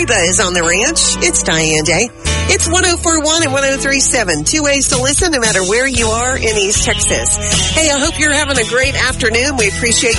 Reba is on the ranch. It's Diane Day. It's 104.1 and 103.7. Two ways to listen no matter where you are in East Texas. Hey, I hope you're having a great afternoon. We appreciate